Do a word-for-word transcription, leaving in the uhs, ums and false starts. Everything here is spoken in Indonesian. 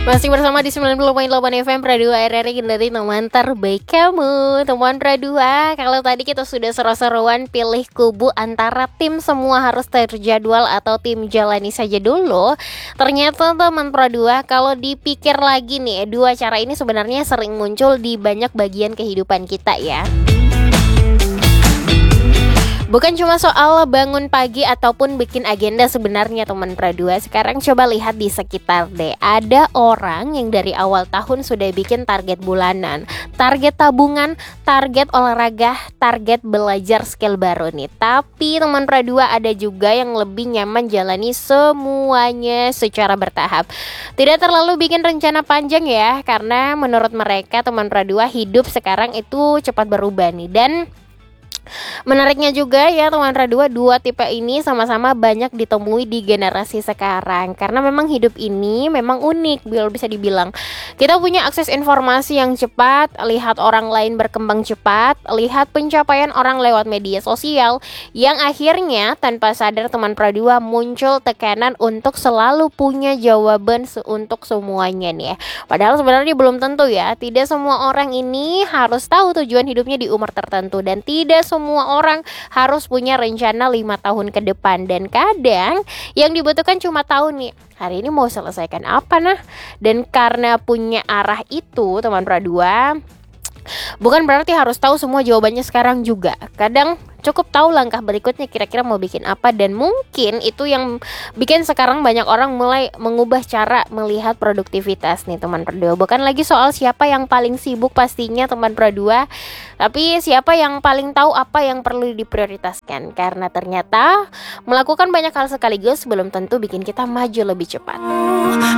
Masih bersama di sembilan puluh koma delapan F M Pradua R R I, dari teman terbaik kamu. Teman Pradua, kalau tadi kita sudah seru-seruan pilih kubu antara tim semua harus terjadwal atau tim jalani saja dulu. Ternyata teman Pradua, kalau dipikir lagi nih, dua cara ini sebenarnya sering muncul di banyak bagian kehidupan kita ya. Bukan cuma soal bangun pagi ataupun bikin agenda sebenarnya teman Pradua. Sekarang coba lihat di sekitar deh. Ada orang yang dari awal tahun sudah bikin target bulanan, target tabungan, target olahraga, target belajar skill baru nih. Tapi teman Pradua, ada juga yang lebih nyaman jalani semuanya secara bertahap. Tidak terlalu bikin rencana panjang ya, karena menurut mereka teman Pradua, hidup sekarang itu cepat berubah nih. Dan menariknya juga ya teman Pradua, dua tipe ini sama-sama banyak ditemui di generasi sekarang. Karena memang hidup ini memang unik, biar bisa dibilang. Kita punya akses informasi yang cepat, lihat orang lain berkembang cepat, lihat pencapaian orang lewat media sosial, yang akhirnya tanpa sadar teman Pradua muncul tekanan untuk selalu punya jawaban se- untuk semuanya nih ya. Padahal sebenarnya belum tentu ya. Tidak semua orang ini harus tahu tujuan hidupnya di umur tertentu, dan tidak semua orang harus punya rencana lima tahun ke depan. Dan kadang yang dibutuhkan cuma tahu nih, hari ini mau selesaikan apa nah. Dan karena punya arah itu teman Pradua, bukan berarti harus tahu semua jawabannya sekarang juga. Kadang cukup tahu langkah berikutnya kira-kira mau bikin apa. Dan mungkin itu yang bikin sekarang banyak orang mulai mengubah cara melihat produktivitas nih teman Pradua. Bukan lagi soal siapa yang paling sibuk pastinya teman Pradua, tapi siapa yang paling tahu apa yang perlu diprioritaskan. Karena ternyata melakukan banyak hal sekaligus belum tentu bikin kita maju lebih cepat.